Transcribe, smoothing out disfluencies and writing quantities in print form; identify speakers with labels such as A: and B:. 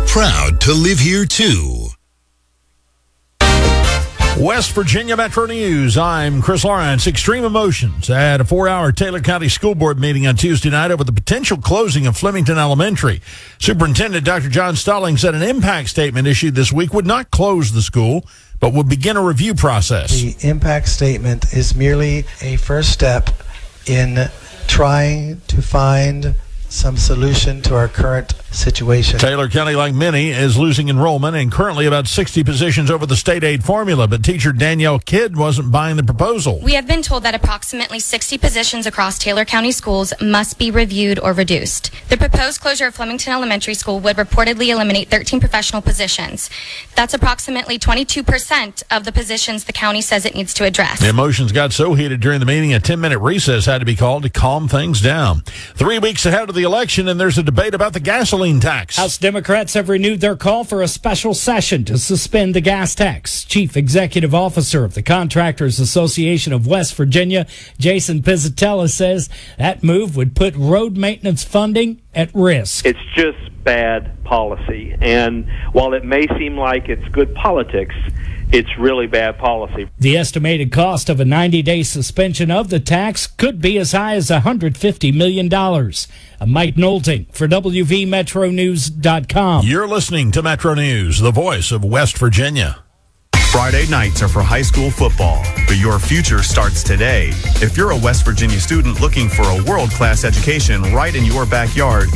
A: proud to live here, too.
B: West Virginia Metro News. I'm Chris Lawrence. Extreme emotions at a 4-hour Taylor County School Board meeting on Tuesday night over the potential closing of Flemington Elementary. Superintendent Dr. John Stalling said an impact statement issued this week would not close the school, but would begin a review process.
C: The impact statement is merely a first step in trying to find some solution to our current situation.
B: Taylor County, like many, is losing enrollment and currently about 60 positions over the state aid formula, but teacher Danielle Kidd wasn't buying the proposal.
D: We have been told that approximately 60 positions across Taylor County schools must be reviewed or reduced. The proposed closure of Flemington Elementary School would reportedly eliminate 13 professional positions. That's approximately 22% of the positions the county says it needs to address.
B: The emotions got so heated during the meeting, a 10-minute recess had to be called to calm things down. 3 weeks ahead of the election, and there's a debate about the gasoline tax.
E: House Democrats have renewed their call for a special session to suspend the gas tax. Chief Executive Officer of the Contractors Association of West Virginia, Jason Pizzatella, says that move would put road maintenance funding at risk.
F: It's just bad policy, and while it may seem like it's good politics, it's really bad policy.
E: The estimated cost of a 90-day suspension of the tax could be as high as $150 million. I'm Mike Knowlton for WVMetroNews.com.
B: You're listening to Metro News, the voice of West Virginia.
G: Friday nights are for high school football, but your future starts today. If you're a West Virginia student looking for a world-class education right in your backyard,